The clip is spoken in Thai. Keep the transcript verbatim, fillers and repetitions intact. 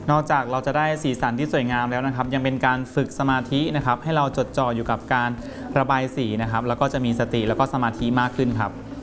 นอกจากเราจะได้สีสันที่สวยงามแล้วนะครับยังเป็นการฝึกสมาธินะครับให้เราจดจ่ออยู่กับการระบายสีนะครับแล้วก็จะมีสติแล้วก็สมาธิมากขึ้นครับ